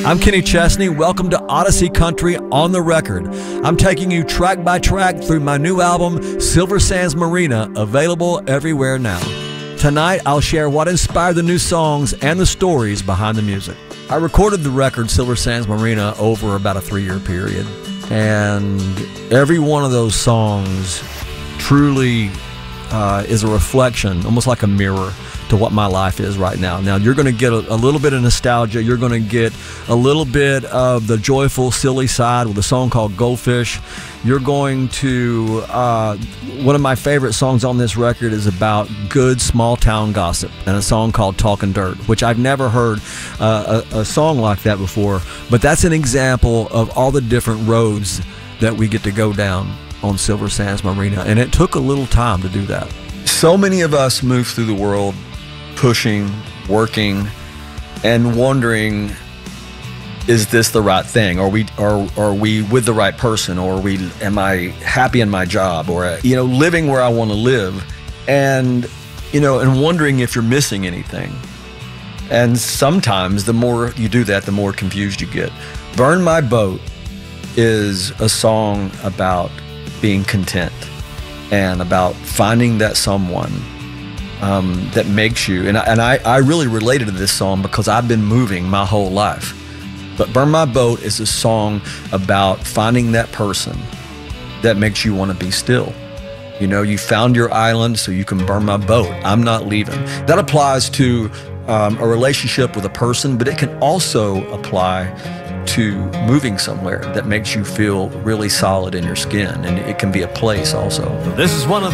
I'm Kenny Chesney. Welcome to Odyssey Country on the Record. I'm taking you track by track through my new album, Silver Sands Marina, available everywhere now. Tonight, I'll share what inspired the new songs and the stories behind the music. I recorded the record, Silver Sands Marina, over about a 3-year period. And every one of those songs truly is a reflection, almost like a mirror, to what my life is right now. Now, you're going to get a little bit of nostalgia. You're going to get a little bit of the joyful, silly side with a song called Goldfish. You're going to, one of my favorite songs on this record is about good small town gossip, and a song called Talkin' Dirt, which I've never heard a song like that before, but that's an example of all the different roads that we get to go down on Silver Sands Marina, and it took a little time to do that. So many of us move through the world pushing, working, and wondering, is this the right thing? Are we with the right person? Or am I happy in my job? Or, living where I want to live? And, and wondering if you're missing anything. And sometimes the more you do that, the more confused you get. Burn My Boat is a song about being content and about finding that someone that makes you, and I really related to this song because I've been moving my whole life. But Burn My Boat is a song about finding that person that makes you want to be still. You found your island, so you can burn my boat. I'm not leaving. That applies to a relationship with a person, but it can also apply to moving somewhere that makes you feel really solid in your skin, and it can be a place also. This is one of